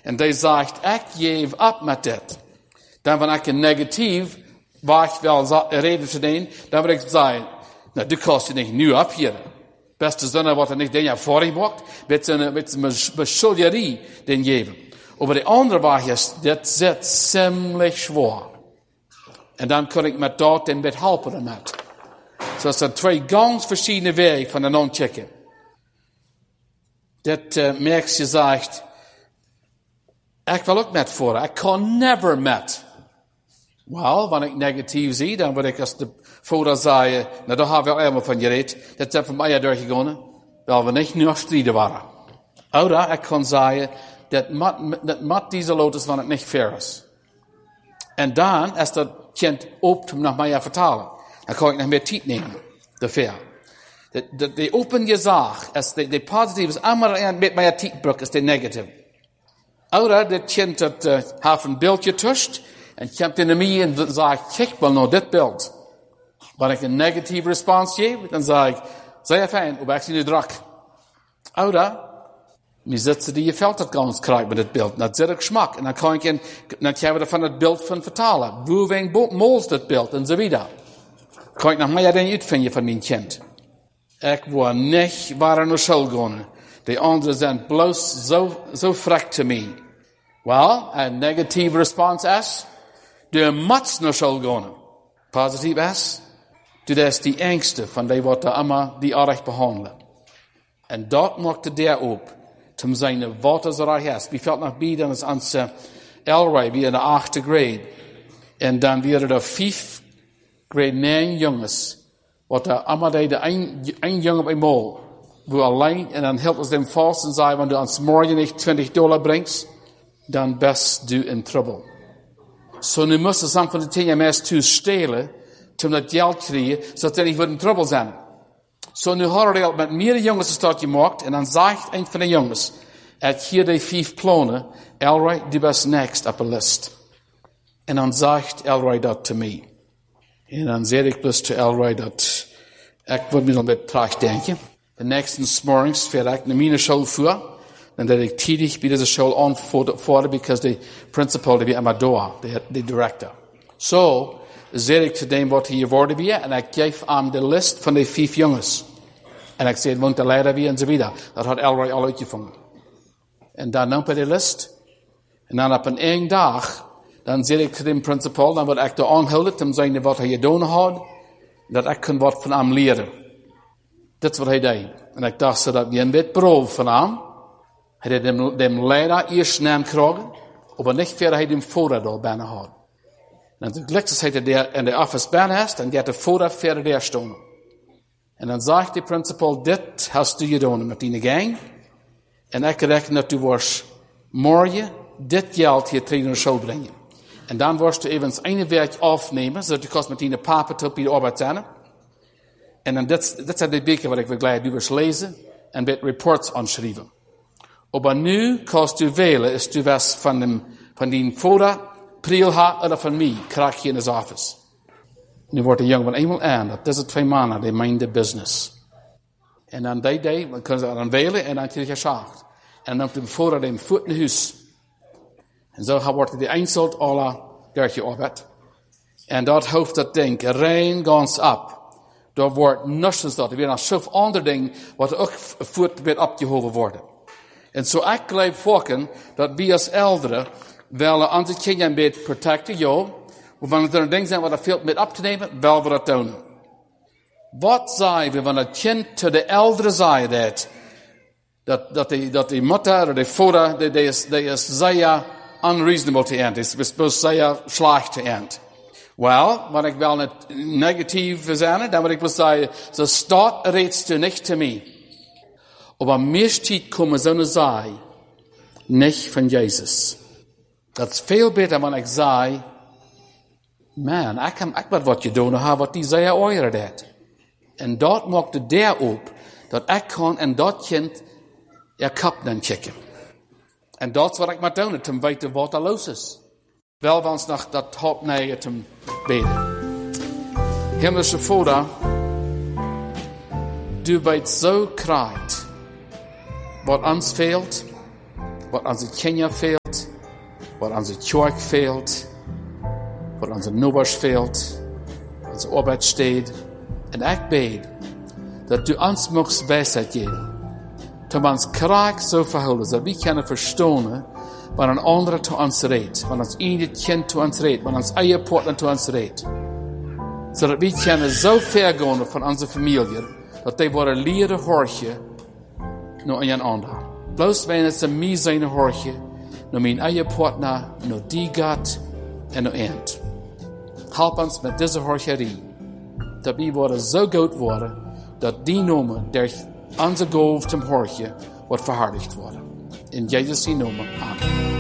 En die zegt, ik geef op met dit. Dan wanneer ik een negatief, waar ik wel reden te doen, dan wil ik zeggen, nou, du kost je niet nu opgeven. Beste zonne wordt er niet den je vorig maakt, met zijn beschuldiging den geven. Over de andere waar is, dit zit ziemlich zwaar. En dan kan ik met dat en met helpen met. So het zijn twee ganz verschillende wegen van een non-checken. Dat merkt je zegt, ik wil ook met voeren. Ik kan never met. Wel, wanneer ik negatief zie, dan wil ik als de voeder zeggen, nou daar hebben we al helemaal van gereed. Dat is van mij doorgegaan. Wel we niet nog strijden waren. Oder ik kan zeggen, dat met deze lotus van het niet fair is. En dan, als dat kind opent om naar mij vertalen, dan kan ik nog meer tijd nemen. De fair. De open gezag, als de positief is, allemaal met mij tijd bruk, is de negatief. Oder dat kind dat heeft een beeldje tussen, en komt in mij en zegt, kijk wel naar dit beeld. Wanneer ik een negatieve respons geef, dan zeg ik, sehr fijn, maar ik zie nu druk. Oder, nu zitten die je veld dat gans krijgt met dit beeld. Dat zit ik smak. En dan kan ik dan gaan we van het beeld van vertalen. Hoe wegen mols dat beeld en zo wieder. Kan ik nog meer dan uitvinden van mijn kind. Ik wil niet waar naar school gaan. De anderen zijn bloos zo vrek te mij. Wel, een negatieve respons is, du moet naar school gaan. Positief is, du is die angsten van die wat allemaal die aardig behandelen. En dat maakt de op, om zijn woorden zo raar is. Wie fällt nog bij, dan is onze Elroy, wie in de 8e grade. En dan weer er 5 grade 9 jongens. Wat allemaal de een jongen bij mol. Wo alleen, en dan helpt ons dem vast en zei, wanneer du ons morgen niet $20 brengt, dan best du in trouble. So nu moest ze van de dingen meest toe stelen, om dat geld krijgen, zodat ze niet in trouble zijn. So nu hadden we met meer jongens een start gemaakt, en dan zegt een van de jongens, uit hier die 5 plannen, Elroy, du bent next op de list. En dan zegt Elroy dat te mij. En dan zeg ik plus te Elroy dat, ik wil me nog met terug denken. De nächsten morgens ver ik naar mijn school voor. Dan deed ik tidig bij deze school aanvoeren, because de principal, die was daar, de director. So, zeg ik te dem wat hier worden weer, en ik geef hem de list van de 5 jongens. En ik zei, want de leider weer en zo wieder. Dat had Elroy al uitgevonden. En dan nam ik de list. En dan op een dag, dan zeg ik te dem principal, dan word ik de aangehouden, om te zeggen wat hij gedaan had, dat ik kan wat van hem leren. Dat is wat hij deed. En ik dacht dat we een beetje proef van hem. Hij had dem leider eerst naam gekregen, maar niet verder hij dem voorraad al bijna had. En toen gelukkig hij er in de office bijna is, dan gaat de voorraad verder daar staan. En dan zegt de principal, dit hast du gedaan met die gang. En ik reken dat du was morgen dit geld hier terug naar school brengen. En dan was du even een werk afnemen, zodat je kost met die papier tot bij de arbeid zijn. En dan dit zijn de boeken wat ik wil gelijk du was lezen en met reports aanschrijven. Maar nu kost du wählen, is du was van die vader, Prielha, of van mij, krijg je in de office. Nu wordt de jongen van eenmaal aan, dat is het 2 maanden, die mind the business. En dan dan kunnen ze dan wählen en dan krijg je schacht. En dan komt de vader dem voet in huis. En zo wordt de eindselt alle doorgearbeidet. En dat hoofd dat ding rein gans op. Daar wordt niets dat. Er weer nog zoveel andere dingen wat ook voet weer opgehoven worden. En zo ik geloof volken dat we als ouderen wel onze kinderen een beetje protecten, ja. Maar wanneer er dingen zijn wat er veel met op te nemen, wel we dat doen. Wat zei we wanneer het kind te de ouderen zei dat die moeder of de vader, die is zeer unreasonable te eind. Die is zeer slecht te eind. Wel, wanneer ik wel niet negatief zijn, dan wil ik wel zeggen, zo staat reeds te niet te mij. Maar meestal komen zo'n zij niet van Jezus. Dat is veel beter wanneer ik zei, man, ik weet wat je doen hebt, wat die zei ooit deed. En dat maakt het daarop, dat ik kan en dat kind je kop dan checken. En dat is wat ik moet doen, om te weten wat er los is. Wel wens nog dat hoop neigen te beden. Himmlische Vader, du weet zo krijgt wat ons fehlt. wat onze Kenia fehlt, wat onze kerk fehlt, wat onze nubers fehlt, onze arbeid steht. En ik bid dat du ons mocht wijsheid geven. Dat we ons kracht zo verhouden, dat we kunnen verstaan wat een ander te ons redt, wat ons eigen kind te ons redt, wat ons eigen partner te ons redt. Zodat we kunnen zo ver gaan van onze familie, dat die worden leren horen naar een ander. Bloos wanneer ze mij zijn horen, naar mijn eigen partner, naar die God en naar eind. Help ons met deze horcherie, dat we worden zo goed worden, dat die naam, der onze golf te horen, wordt verhardigd worden. In Jezus' naam, amen.